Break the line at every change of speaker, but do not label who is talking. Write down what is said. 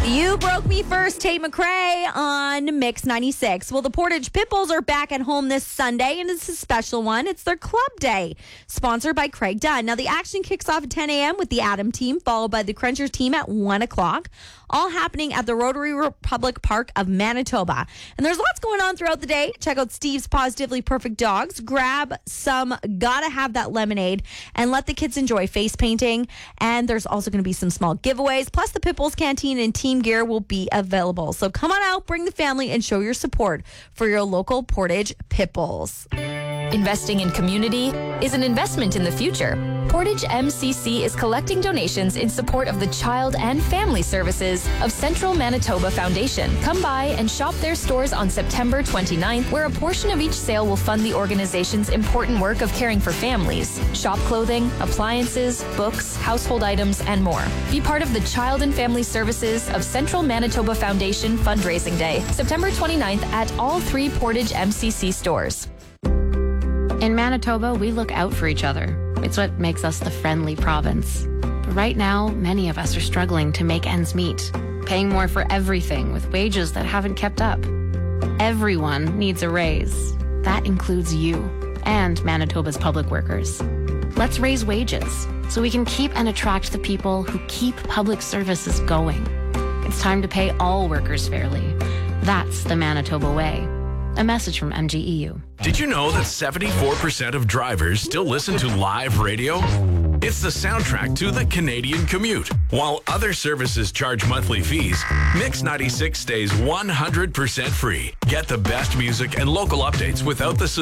You broke me first, Tate McRae on Mix 96. Well, the Portage Pitbulls are back at home this Sunday, and it's a special one. It's their club day, sponsored by Craig Dunn. Now, the action kicks off at 10 a.m. with the Adam team, followed by the Crunchers team at 1 o'clock, all happening at the Rotary Republic Park of Manitoba. And there's lots going on throughout the day. Check out Steve's Positively Perfect Dogs. Grab some Gotta Have That lemonade and let the kids enjoy face painting. And there's also going to be some small giveaways. Plus, the Pitbulls Canteen and team gear will be available. So come on out, bring the family, and show your support for your local Portage Pitbulls.
Investing in community is an investment in the future. Portage MCC is collecting donations in support of the Child and Family Services of Central Manitoba Foundation. Come by and shop their stores on September 29th, where a portion of each sale will fund the organization's important work of caring for families. Shop clothing, appliances, books, household items, and more. Be part of the Child and Family Services of Central Manitoba Foundation Fundraising Day, September 29th at all 3 Portage MCC stores.
In Manitoba, we look out for each other. It's what makes us the friendly province. But right now, many of us are struggling to make ends meet, paying more for everything with wages that haven't kept up. Everyone needs a raise. That includes you and Manitoba's public workers. Let's raise wages so we can keep and attract the people who keep public services going. It's time to pay all workers fairly. That's the Manitoba way. A message from MGEU.
Did you know that 74% of drivers still listen to live radio? It's the soundtrack to the Canadian commute. While other services charge monthly fees, Mix 96 stays 100% free. Get the best music and local updates without the